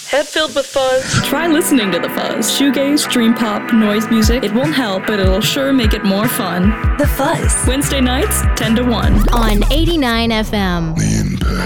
Head filled with fuzz. Try listening to The Fuzz. Shoegaze, dream pop, noise music. It won't help, but it'll sure make it more fun. The Fuzz. Wednesday nights, 10 to 1. On 89 FM.